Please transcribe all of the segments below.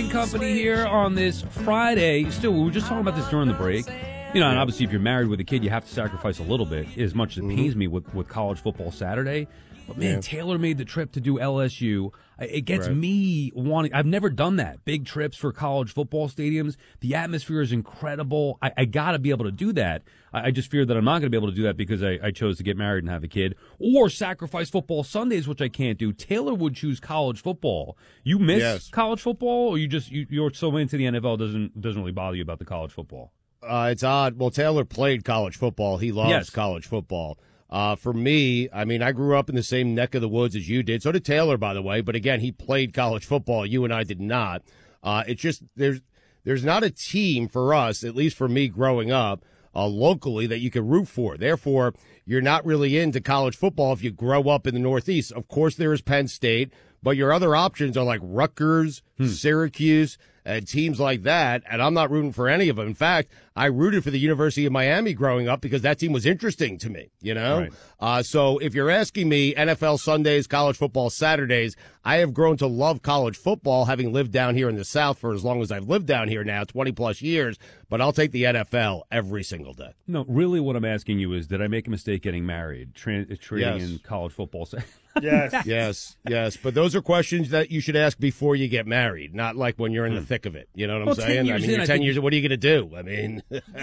and company here on this Friday. Still, we were just talking about this during the break. You know, and obviously if you're married with a kid, you have to sacrifice a little bit, as much as it pains me with college football Saturday. But, man, Taylor made the trip to do LSU. It gets me wanting – I've never done that, big trips for college football stadiums. The atmosphere is incredible. I got to be able to do that. I just fear that I'm not going to be able to do that because I chose to get married and have a kid, or sacrifice football Sundays, which I can't do. Taylor would choose college football. You miss college football, or you're so into the NFL it doesn't really bother you about the college football? It's odd. Well, Taylor played college football. He loves college football. For me, I mean, I grew up in the same neck of the woods as you did. So did Taylor, by the way. But again, he played college football. You and I did not. It's just there's not a team for us, at least for me growing up, locally that you can root for. Therefore, you're not really into college football if you grow up in the Northeast. Of course, there is Penn State, but your other options are like Rutgers, Syracuse, and teams like that, and I'm not rooting for any of them. In fact, I rooted for the University of Miami growing up because that team was interesting to me, you know? Right. So if you're asking me NFL Sundays, college football Saturdays, I have grown to love college football, having lived down here in the South for as long as I've lived down here now, 20-plus years, but I'll take the NFL every single day. No, really what I'm asking you is, did I make a mistake getting married, trading in college football? Yes. But those are questions that you should ask before you get married, not like when you're in the thick of it. You know what I'm saying? I mean, you're 10 years. What are you going to do? I mean,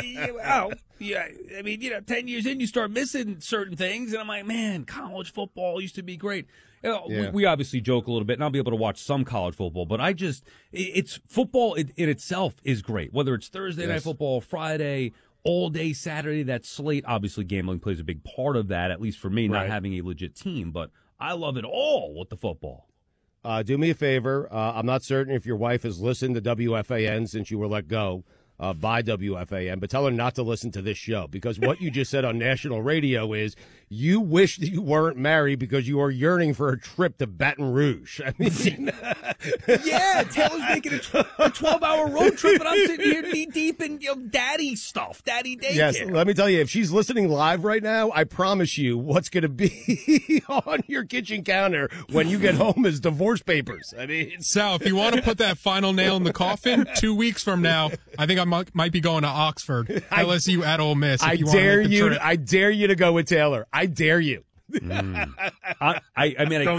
10 years in, you start missing certain things, and I'm like, man, college football used to be great. We obviously joke a little bit, and I'll be able to watch some college football, but it's football in itself is great. Whether it's Thursday night football, Friday, all day Saturday, that slate. Obviously, gambling plays a big part of that, at least for me, not having a legit team. But I love it all with the football. Do me a favor. I'm not certain if your wife has listened to WFAN since you were let go by WFAN, but tell her not to listen to this show, because what you just said on national radio is you wish that you weren't married because you are yearning for a trip to Baton Rouge. I mean, Taylor's making a 12-hour road trip, and I'm sitting here knee-deep in daddy stuff, daddy daycare. Yes, let me tell you, if she's listening live right now, I promise you what's going to be on your kitchen counter when you get home is divorce papers. I mean, Sal, if you want to put that final nail in the coffin, 2 weeks from now, I think I might be going to Oxford, LSU at Ole Miss. I dare you to go with Taylor. I dare you. I mean,